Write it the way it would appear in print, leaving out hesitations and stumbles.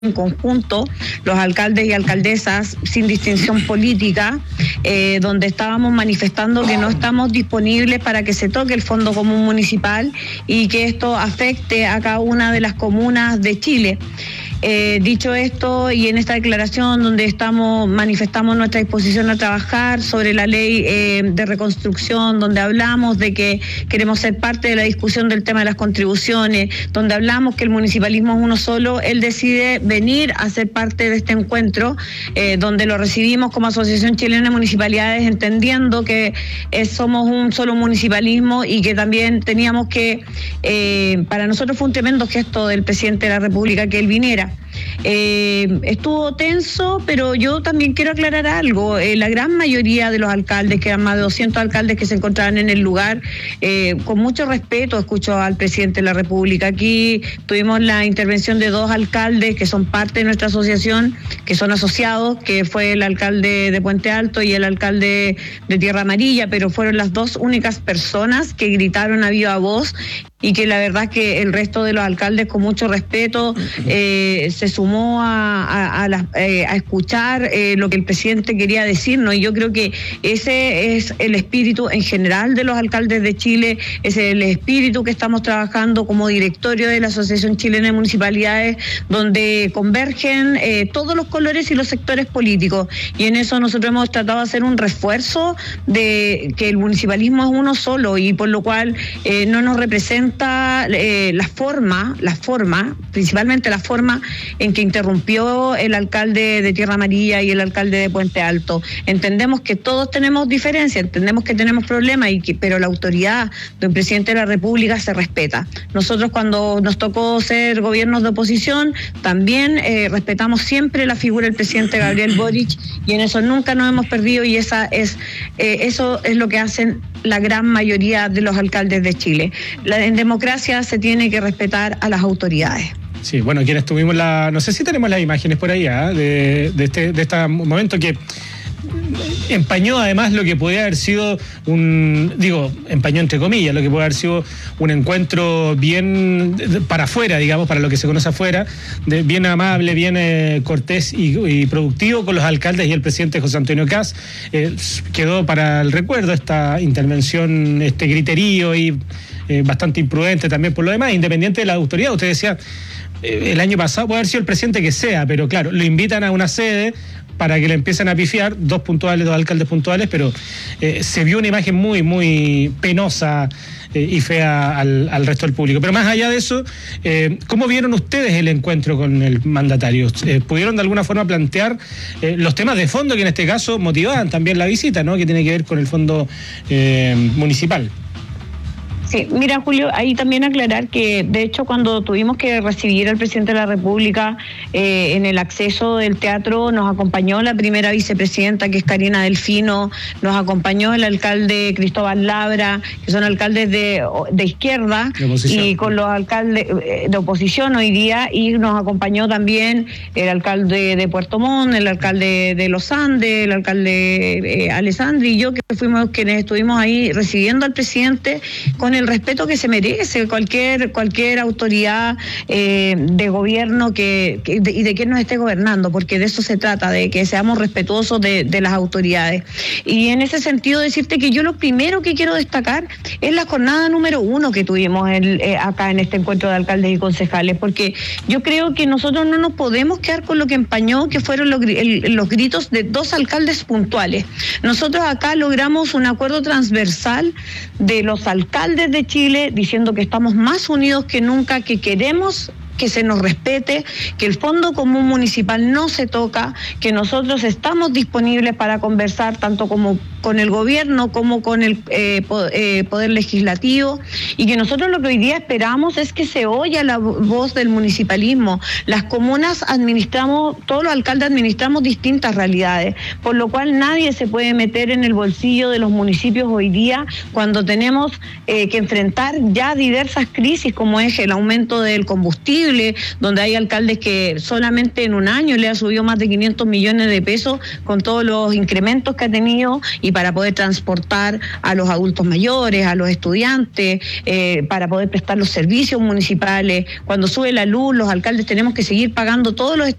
en conjunto, los alcaldes y alcaldesas sin distinción política, donde estábamos manifestando que no estamos disponibles para que se toque el Fondo Común Municipal y que esto afecte a cada una de las comunas de Chile. Dicho esto, y en esta declaración donde manifestamos nuestra disposición a trabajar sobre la ley de reconstrucción, donde hablamos de que queremos ser parte de la discusión del tema de las contribuciones, donde hablamos que el municipalismo es uno solo, él decide venir a ser parte de este encuentro, donde lo recibimos como Asociación Chilena de Municipalidades, entendiendo que somos un solo municipalismo y que también teníamos que, para nosotros fue un tremendo gesto del presidente de la República que él viniera. Estuvo tenso, pero yo también quiero aclarar algo. La gran mayoría de los alcaldes, que eran más de 200 alcaldes que se encontraban en el lugar, con mucho respeto escucho al presidente de la República. Aquí tuvimos la intervención de 2 alcaldes que son parte de nuestra asociación, que son asociados, que fue el alcalde de Puente Alto y el alcalde de Tierra Amarilla, pero fueron las 2 únicas personas que gritaron a viva voz, y que la verdad que el resto de los alcaldes, con mucho respeto, se sumó a escuchar lo que el presidente quería decirnos, y yo creo que ese es el espíritu en general de los alcaldes de Chile, ese es el espíritu que estamos trabajando como directorio de la Asociación Chilena de Municipalidades, donde convergen todos los colores y los sectores políticos, y en eso nosotros hemos tratado de hacer un refuerzo de que el municipalismo es uno solo, y por lo cual no nos representa la forma, principalmente la forma en que interrumpió el alcalde de Tierra Amarilla y el alcalde de Puente Alto. Entendemos que todos tenemos diferencias, entendemos que tenemos problemas, pero la autoridad del presidente de la República se respeta. Nosotros, cuando nos tocó ser gobiernos de oposición, también respetamos siempre la figura del presidente Gabriel Boric, y en eso nunca nos hemos perdido, y eso es lo que hacen la gran mayoría de los alcaldes de Chile. En democracia se tiene que respetar a las autoridades. Sí, bueno, quienes tuvimos no sé si tenemos las imágenes por ahí, de este momento que empañó además lo que podía haber sido empañó entre comillas, lo que puede haber sido un encuentro bien para afuera, digamos, para lo que se conoce afuera, bien amable, bien cortés y productivo con los alcaldes y el presidente José Antonio Kast. Quedó para el recuerdo esta intervención, este griterío y bastante imprudente también por lo demás, independiente de la autoridad. Usted decía, el año pasado puede haber sido el presidente que sea, pero claro, lo invitan a una sede para que le empiecen a pifiar, 2 alcaldes puntuales, pero se vio una imagen muy, muy penosa y fea al resto del público. Pero más allá de eso, ¿cómo vieron ustedes el encuentro con el mandatario? ¿Pudieron de alguna forma plantear los temas de fondo que en este caso motivaban también la visita, ¿no?, que tiene que ver con el fondo municipal? Sí, mira, Julio, ahí también aclarar que, de hecho, cuando tuvimos que recibir al presidente de la República en el acceso del teatro, nos acompañó la primera vicepresidenta, que es Karina Delfino, nos acompañó el alcalde Cristóbal Labra, que son alcaldes de izquierda, y con los alcaldes de oposición hoy día, y nos acompañó también el alcalde de Puerto Montt, el alcalde de Los Andes, el alcalde Alessandri y yo, que fuimos quienes estuvimos ahí recibiendo al presidente con el respeto que se merece cualquier autoridad de gobierno y de quien nos esté gobernando, porque de eso se trata, de que seamos respetuosos de las autoridades. Y en ese sentido decirte que yo lo primero que quiero destacar es la jornada número 1 que tuvimos acá en este encuentro de alcaldes y concejales, porque yo creo que nosotros no nos podemos quedar con lo que empañó, que fueron los gritos de 2 alcaldes puntuales. Nosotros acá logramos un acuerdo transversal de los alcaldes de Chile, diciendo que estamos más unidos que nunca, que queremos que se nos respete, que el Fondo Común Municipal no se toca, que nosotros estamos disponibles para conversar tanto como con el gobierno como con el Poder Legislativo, y que nosotros lo que hoy día esperamos es que se oiga la voz del municipalismo. Las comunas todos los alcaldes administramos distintas realidades, por lo cual nadie se puede meter en el bolsillo de los municipios hoy día cuando tenemos que enfrentar ya diversas crisis, como es el aumento del combustible, insostenible, donde hay alcaldes que solamente en un año le ha subido más de 500 millones de pesos con todos los incrementos que ha tenido y para poder transportar a los adultos mayores, a los estudiantes, para poder prestar los servicios municipales. Cuando sube la luz, los alcaldes tenemos que seguir pagando todos los